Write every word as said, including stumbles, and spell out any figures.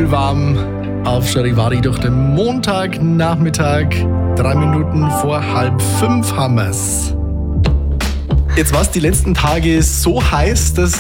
brühwarm auf Charivari durch den Montagnachmittag. Drei Minuten vor halb fünf haben wir's. Jetzt war es die letzten Tage so heiß, dass